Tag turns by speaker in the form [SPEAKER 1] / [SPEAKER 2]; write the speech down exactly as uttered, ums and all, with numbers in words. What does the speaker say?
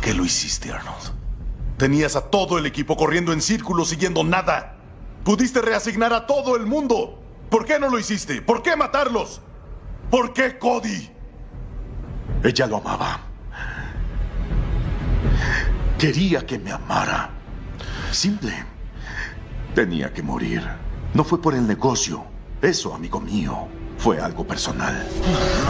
[SPEAKER 1] qué lo hiciste, Arnold? Tenías a todo el equipo corriendo en círculos siguiendo nada. Pudiste reasignar a todo el mundo. ¿Por qué no lo hiciste? ¿Por qué matarlos? ¿Por qué Cody? Ella lo amaba. Quería que me amara. Simple. Tenía que morir. No fue por el negocio. Eso, amigo mío, fue algo personal.